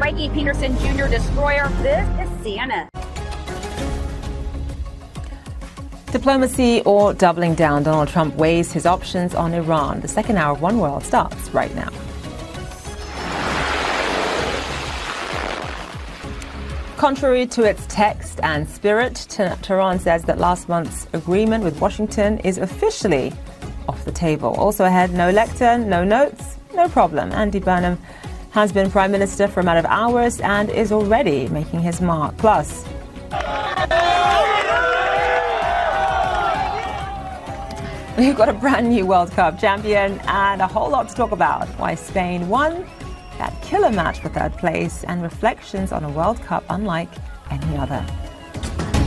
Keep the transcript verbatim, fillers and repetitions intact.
Mikey Peterson Junior destroyer. This is C N N. Diplomacy or doubling down? Donald Trump weighs his options on Iran. The second hour of One World starts right now. Contrary to its text and spirit, Tehran says that last month's agreement with Washington is officially off the table. Also ahead, no lectern, no notes, no problem. Andy Burnham has been Prime Minister for a matter of hours and is already making his mark. Plus, we've got a brand new World Cup champion and a whole lot to talk about. Why Spain won that killer match for third place and reflections on a World Cup unlike any other.